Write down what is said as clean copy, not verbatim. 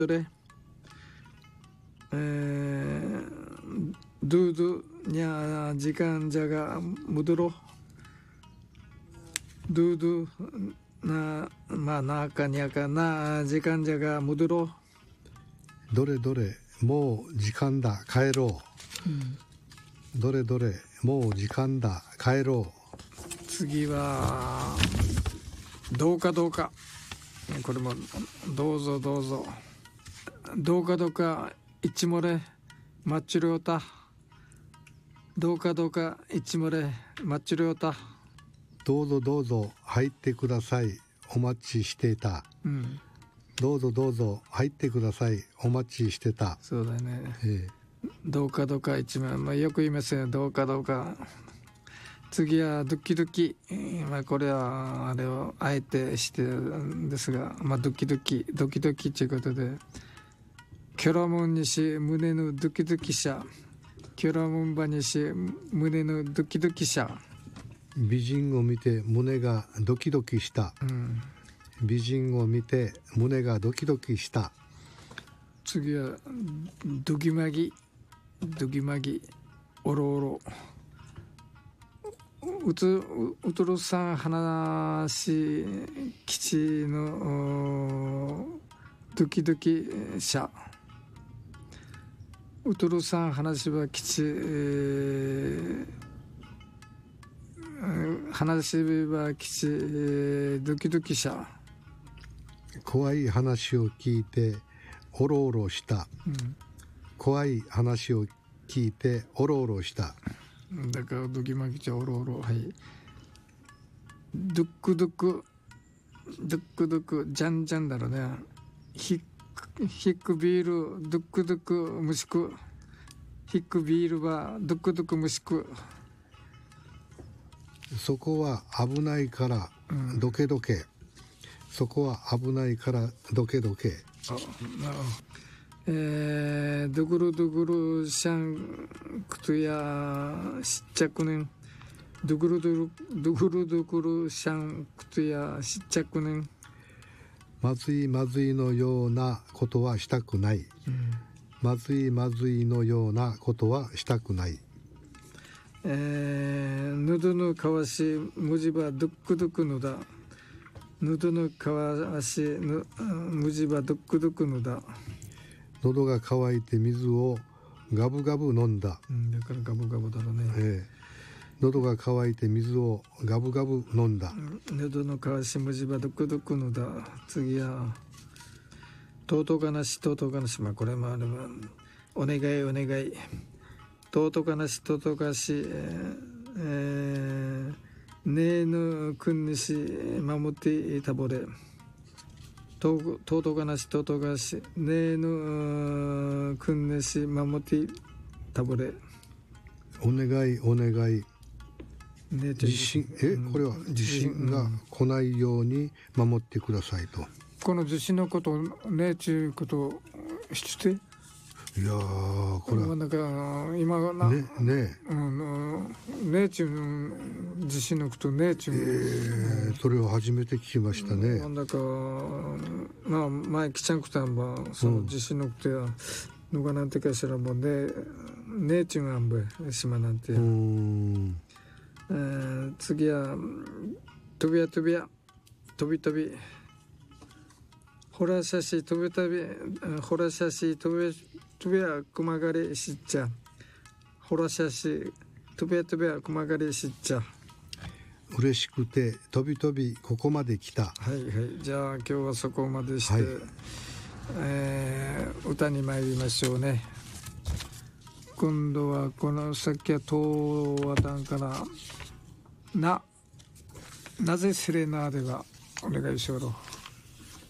그래. 두두 냐 시간자가 묻으러 두두 나 나까냐까 나 시간자가 묻으러 どれどれもう時間だ帰ろう、どれどれもう時間だ帰ろう。 次はどうかどうか、これもどうぞどうぞ、どうかどうか一漏れマッチュリョータ、どうかどうか一漏れマッチュリョータ、 どうぞどうぞ入ってくださいお待ちしていた、どうぞどうぞ入ってくださいお待ちしてた。 そうだよね、どうかどうか一枚、よく言いますよ、どうかどうか。次はドキドキ、これはあれをあえてしてるんですが、ドキドキドキドキということで、キョラモンにし胸のドキドキ者、キョラモンバにし胸のドキドキ者。 美人を見て胸がドキドキした、美人を見て胸がドキドキした。 次はドギマギドギマギオロオロ、うつるさん話基地のドキドキ者、うつるさん話は基地、話は基地ドキドキ者。 怖い話を聞いてオロオロした、怖い話を聞いてオロオロした。 だからドキマキちゃオロオロ、はい。ドゥクドゥクドゥクドゥクジャンジャンだろうね。ヒックビールドゥクドゥクムシク、ヒックビールはドゥクドゥクムシク。 そこは危ないからどけどけ、そこは危ないからどけどけ。 ドゥグルドゥグルシャンクトやしっちゃくねん、ドゥグルドゥグルシャンクトやしっちゃくねん。 まずいまずいのようなことはしたくない、まずいまずいのようなことはしたくない。 ぬどのかわしむじばドゥクドゥクのだ、ぬどのかわしむじばドゥクドゥクのだ。 喉が渇いて水をガブガブ飲んだ、 だからガブガブだろうね、 喉が渇いて水をガブガブ飲んだ。 喉のかわしむじばドクドクのだ。次はとうとうがなしとうとうがなし、これもあればお願いお願い、とうとうがなしとうとうがし、ねえのくんにし守ってたぼれ、とうとうがなしとうとうがしねえのくんねし守ってたぼれ。 お願いお願い、地震これは地震が来ないように守ってくださいと。 この地震のことをねちゅうことをして、 いやーこれはなんか今なねちゅう地震のことねちゅう、 それを初めて聞きましたね。 なんだか前きちゃんくたんばその地震のことやのがなんてかしらもねちゅうあんべ島なんて、次は飛びや飛びや飛び飛びほらしゃし飛び飛びほらしゃし飛び飛びや熊狩りしっちゃ、ほらしゃし飛びや飛びや熊狩りしっちゃ。 嬉しくて飛び飛びここまで来た。 はいはい、じゃあ今日はそこまでして、歌に参りましょうね。今度はこのさっきは東和団からなぜセレナーデがお願いしよう。